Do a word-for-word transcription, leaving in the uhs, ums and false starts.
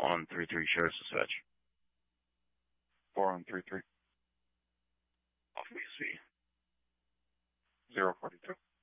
one three three, share dispatch. four one three three. Off B S V. zero forty-two.